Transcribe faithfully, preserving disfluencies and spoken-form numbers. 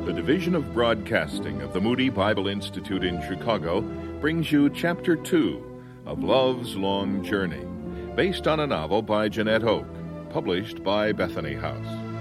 The Division of Broadcasting of the Moody Bible Institute in Chicago brings you Chapter two of Love's Long Journey, based on a novel by Jeanette Oke, published by Bethany House.